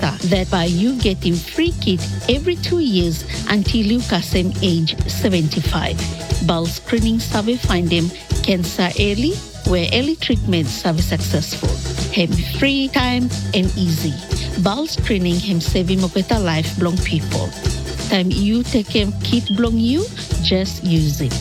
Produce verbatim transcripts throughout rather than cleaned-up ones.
Cancer that by you getting free kit every two years until you can same age seventy-five. Bowel screening survey find them cancer early, where early treatment survey successful. Hem free time and easy. Bowel screening hem saving better life belong people. Time you take a kit belong you, just use it.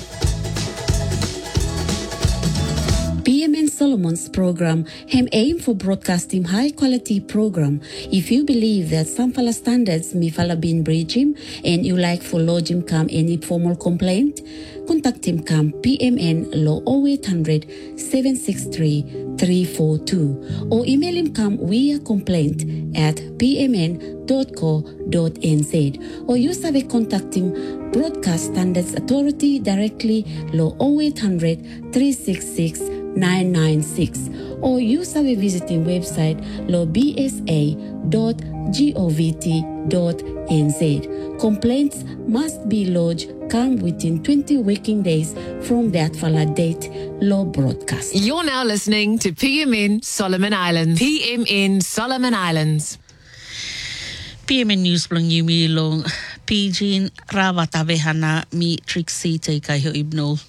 P M N Solomon's program hem aim for broadcasting high quality program. If you believe that some fala standards may fala been breach him and you like for lodge him come any formal complaint, contact him come P M N law oh eight hundred, seven six three, three four two or email him come via complaint at p m n dot co dot n z or use have a contact him Broadcast Standards Authority directly law oh eight hundred, three six six, nine nine six or use our visiting website law b s a dot govt dot n z. Complaints must be lodged come within twenty working days from that fala date law broadcast. You're now listening to P M N Solomon Islands. P M N Solomon Islands. P M N News belong you mi long Pijin Rawatavehana mi Trixie te kaiho ibnol.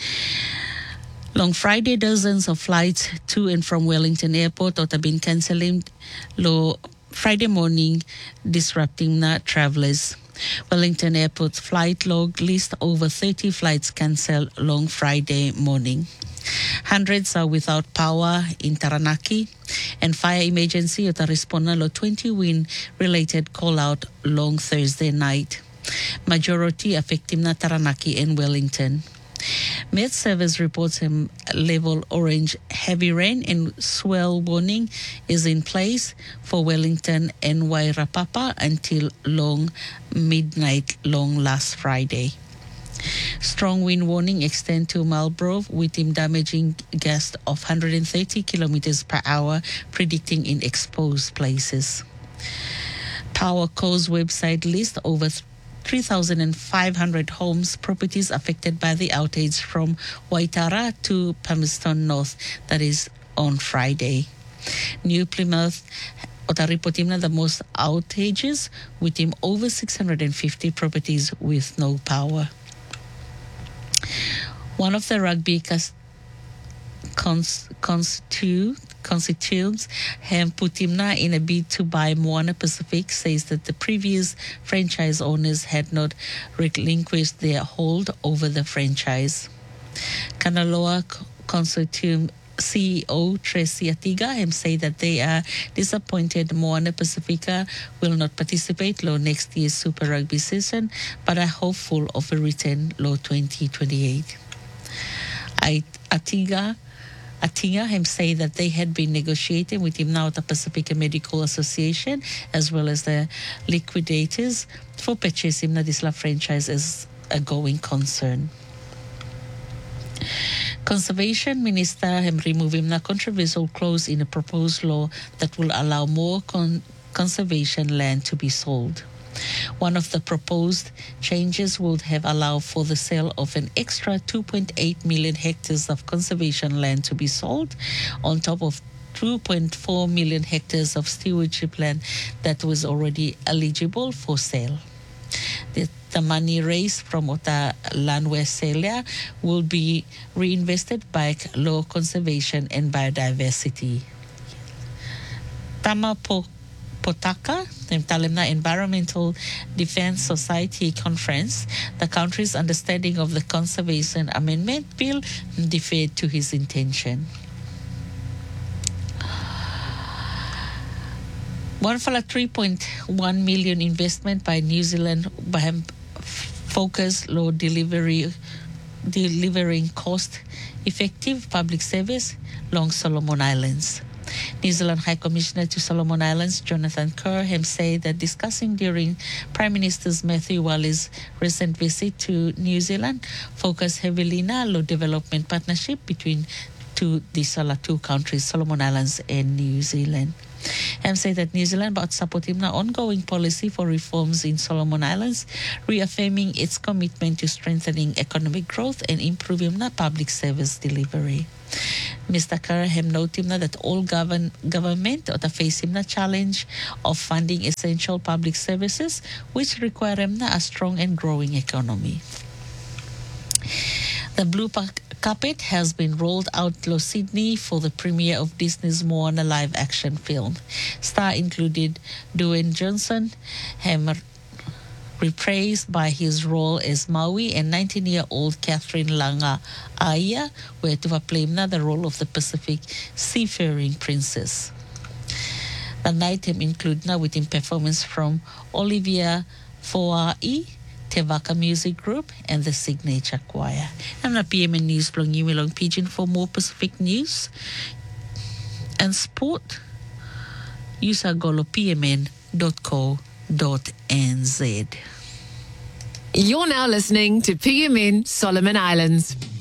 Long Friday, dozens of flights to and from Wellington Airport have been cancelling lo Friday morning, disrupting na travelers. Wellington Airport's flight log list over thirty flights cancelled long Friday morning. Hundreds are without power in Taranaki, and fire emergency at a responder lo twenty wind related call out long Thursday night. Majority affecting na Taranaki and Wellington. Met Service reports a level orange heavy rain and swell warning is in place for Wellington and Wairapapa until long midnight long last Friday. Strong wind warning extend to Marlborough with him damaging gusts of one hundred thirty kilometers per hour, predicting in exposed places. Power Co's website lists over three thousand five hundred homes, properties affected by the outage from Waitara to Palmerston North, that is on Friday. New Plymouth Ota reporting the most outages with him over six hundred fifty properties with no power. One of the rugby cons- cons- constitu- constituents, Ham Putimna, in a bid to buy Moana Pacific, says that the previous franchise owners had not relinquished their hold over the franchise. Kanaloa Consortium C E O Tracy Atiga Ham say that they are disappointed Moana Pacifica will not participate in next year's Super Rugby season, but are hopeful of a return law twenty twenty-eight. I, Atiga Atiga him say that they had been negotiating with him now the Pacifica Medical Association as well as the liquidators for purchasing the Disla franchise as a going concern. Conservation Minister him removing the controversial clause in a proposed law that will allow more con- conservation land to be sold. One of the proposed changes would have allowed for the sale of an extra two point eight million hectares of conservation land to be sold, on top of two point four million hectares of stewardship land that was already eligible for sale. The, the money raised from Ota Landware sale will be reinvested back law conservation and biodiversity. Tamapo Potaka, the Talimna Environmental Defense Society Conference, the country's understanding of the Conservation Amendment Bill deferred to his intention. One for a three point one million investment by New Zealand by focus law delivery delivering cost effective public service along Solomon Islands. New Zealand High Commissioner to Solomon Islands, Jonathan Kerr, him said that discussing during Prime Minister Matthew Wallis' recent visit to New Zealand focused heavily on law development partnership between to these are two countries, Solomon Islands and New Zealand. Hem say that New Zealand about supporting the ongoing policy for reforms in Solomon Islands, reaffirming its commitment to strengthening economic growth and improving the public service delivery. Mister Karahem noted that all govern, government are facing the challenge of funding essential public services, which require a strong and growing economy. The Blue Carpet has been rolled out to Sydney for the premiere of Disney's Moana live-action film. Star included Dwayne Johnson, him reprised by his role as Maui, and nineteen-year-old Catherine Langa Aya were to play the role of the Pacific seafaring princess. The night him include now with him performance from Olivia Foai, Tevaka Music Group, and the Signature Choir. I'm the P M N News blong you along Pigeon for more Pacific news and sport. Use our go p m n dot co dot n z. You're now listening to P M N Solomon Islands.